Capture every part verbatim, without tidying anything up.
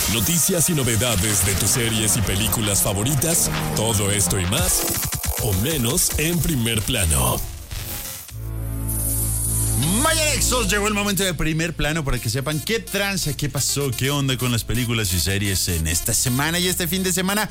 Noticias y novedades de tus series y películas favoritas, todo esto y más, o menos en Primer Plano. Mayarexos, llegó el momento de Primer Plano para que sepan qué tranza, qué pasó, qué onda con las películas y series en esta semana y este fin de semana.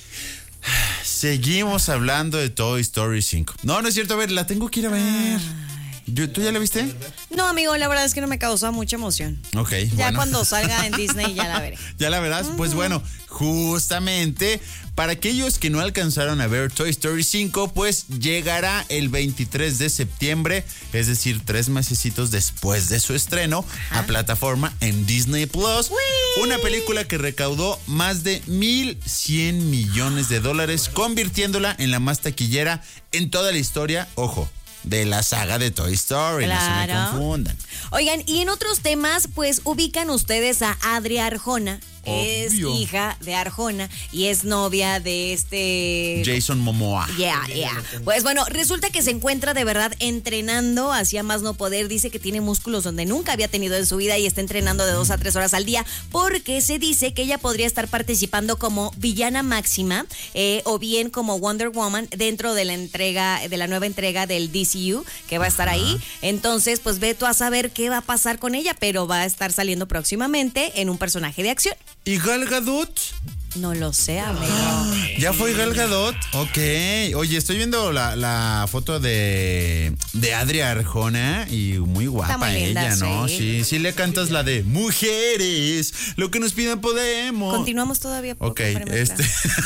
Seguimos hablando de Toy Story cinco. No, no es cierto, a ver, la tengo que ir a ver. ¿Tú ya la viste? No, amigo, la verdad es que no me causa mucha emoción. Ok, Ya bueno. cuando salga en Disney ya la veré. ¿Ya la verás? Uh-huh. Pues bueno, justamente para aquellos que no alcanzaron a ver Toy Story cinco, pues llegará el veintitrés de septiembre, es decir, tres mesecitos después de su estreno, Ajá. a plataforma en Disney Plus. ¡Wii! Una película que recaudó más de mil cien millones de dólares, convirtiéndola en la más taquillera en toda la historia, ojo, de la saga de Toy Story, claro. No se me confundan. Oigan, y en otros temas, pues ubican ustedes a Adri Arjona. Obvio. Es hija de Arjona y es novia de este... Jason Momoa. Yeah, yeah. Pues bueno, resulta que se encuentra de verdad entrenando hacia más no poder. Dice que tiene músculos donde nunca había tenido en su vida y está entrenando de dos a tres horas al día porque se dice que ella podría estar participando como villana máxima eh, o bien como Wonder Woman dentro de la entrega, de la nueva entrega del D C U que va a estar ahí. Entonces, pues ve tú a saber qué va a pasar con ella, pero va a estar saliendo próximamente en un personaje de acción. ¿Y Gal Gadot? No lo sé, amigo. ¿Ya fue Gal Gadot? Ok. Oye, estoy viendo la, la foto de, de Adri Arjona y muy guapa muy linda, ella, ¿no? Sí. sí, sí le cantas la de Mujeres, lo que nos pidan podemos. Continuamos todavía. Ok, este.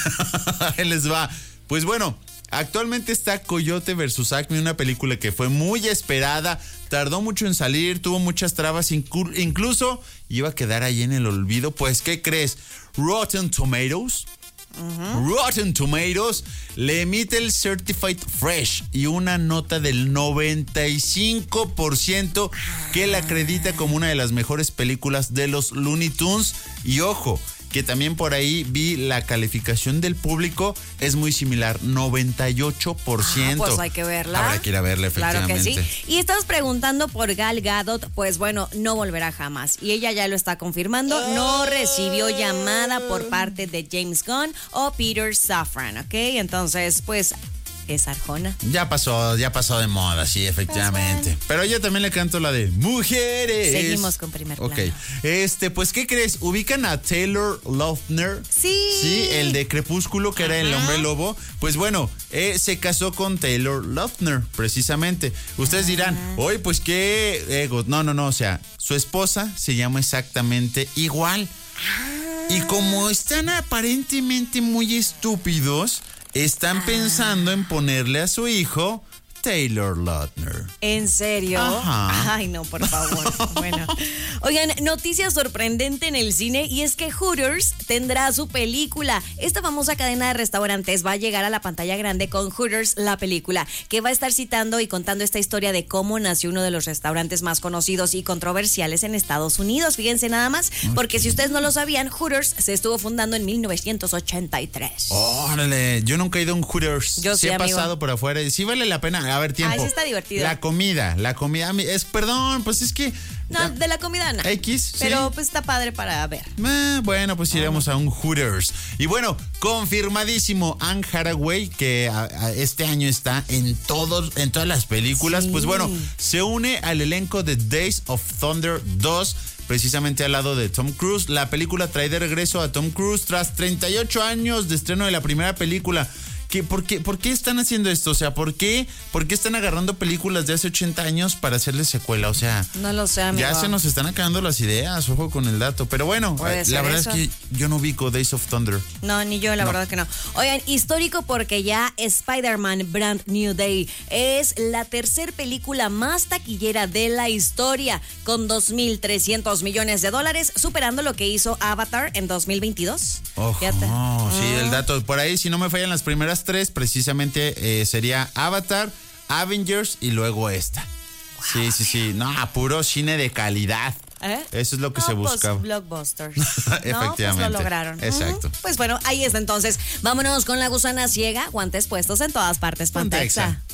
Ahí les va. Pues bueno, actualmente está Coyote versus Acme, una película que fue muy esperada, tardó mucho en salir, tuvo muchas trabas, inclu- incluso iba a quedar ahí en el olvido. Pues, ¿qué crees? Rotten Tomatoes, uh-huh. Rotten Tomatoes le emite el Certified Fresh y una nota del noventa y cinco por ciento que la acredita como una de las mejores películas de los Looney Tunes. Y ojo, que también por ahí vi la calificación del público, es muy similar, noventa y ocho por ciento. Ah, pues hay que verla. Habrá que ir a verla, efectivamente. Claro que sí. Y estabas preguntando por Gal Gadot, pues bueno, no volverá jamás. Y ella ya lo está confirmando, no recibió llamada por parte de James Gunn o Peter Safran, ¿ok? Entonces, pues... es Arjona. Ya pasó, ya pasó de moda, sí, efectivamente. Pues Pero yo también le canto la de Mujeres. Seguimos con Primer Plano. Ok. Este, pues, ¿qué crees? ¿Ubican a Taylor Lautner? Sí. Sí, el de Crepúsculo, que Ajá. era el hombre lobo. Pues bueno, eh, se casó con Taylor Lautner, precisamente. Ustedes Ajá. dirán, oye, pues qué egos. No, no, no, o sea, su esposa se llama exactamente igual. Ah. Y como están aparentemente muy estúpidos, están ah. pensando en ponerle a su hijo Taylor Lautner. ¿En serio? Ajá. Ay, no, por favor. Bueno. Oigan, noticia sorprendente en el cine y es que Hooters tendrá su película. Esta famosa cadena de restaurantes va a llegar a la pantalla grande con Hooters, la película, que va a estar citando y contando esta historia de cómo nació uno de los restaurantes más conocidos y controversiales en Estados Unidos. Fíjense nada más, okay. porque si ustedes no lo sabían, Hooters se estuvo fundando en mil novecientos ochenta y tres. Órale, yo nunca he ido a un Hooters. Yo sí, sí he amigo. pasado por afuera y sí vale la pena. A ver, tiempo. Ay, sí está divertido. La comida, la comida, es, perdón, pues es que... No, de la comida no. X, pero sí. pues está padre para ver. Eh, bueno, pues iremos oh. a un Hooters. Y bueno, confirmadísimo, Anne Hathaway, que a, a este año está en todos, en todas las películas, sí. pues bueno, se une al elenco de Days of Thunder dos, precisamente al lado de Tom Cruise. La película trae de regreso a Tom Cruise tras treinta y ocho años de estreno de la primera película. ¿Qué, por, qué, ¿Por qué están haciendo esto? O sea, ¿por qué, ¿por qué están agarrando películas de hace ochenta años para hacerle secuela? O sea, no lo sé, amigo. Ya se nos están acabando las ideas, ojo con el dato. Pero bueno, la verdad eso? es que yo no ubico Days of Thunder. No, ni yo, la no. verdad que no. Oigan, histórico porque ya Spider-Man Brand New Day es la tercer película más taquillera de la historia, con dos mil trescientos millones de dólares, superando lo que hizo Avatar en dos mil veintidós. Ojo, oh, sí, el dato. Por ahí, si no me fallan las primeras tres, precisamente eh, sería Avatar, Avengers y luego esta. Wow. Sí, sí, sí. No, puro cine de calidad. ¿Eh? Eso es lo que no, se buscaba. Pues, blockbusters. Efectivamente. No, pues lo lograron. Exacto. Uh-huh. Pues bueno, ahí está entonces. Vámonos con La Gusana Ciega. Guantes puestos en todas partes. Pontexa.